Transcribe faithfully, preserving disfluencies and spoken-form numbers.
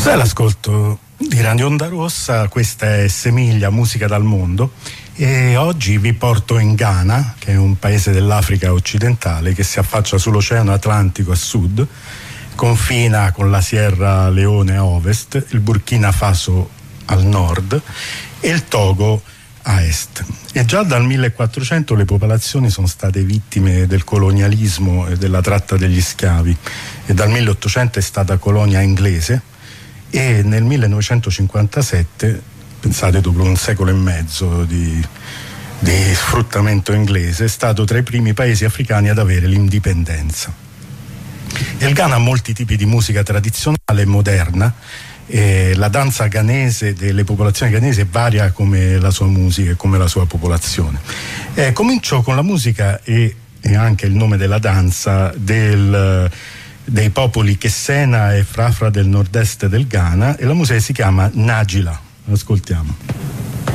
Questo è l'ascolto di Radio Onda Rossa, questa è Semiglia, musica dal mondo, e oggi vi porto in Ghana, che è un paese dell'Africa occidentale che si affaccia sull'Oceano Atlantico a sud, confina con la Sierra Leone a ovest, il Burkina Faso al nord e il Togo a est. E già dal millequattrocento le popolazioni sono state vittime del colonialismo e della tratta degli schiavi, e dal milleottocento è stata colonia inglese, e nel millenovecentocinquantasette, pensate, dopo un secolo e mezzo di, di sfruttamento inglese, è stato tra i primi paesi africani ad avere l'indipendenza. E il Ghana ha molti tipi di musica tradizionale e moderna, e la danza ghanese delle popolazioni ghanesi varia come la sua musica e come la sua popolazione. Eh, comincio con la musica e, e anche il nome della danza del dei popoli Kessena e Frafra del nord-est del Ghana, e la musica si chiama Najila. Ascoltiamo.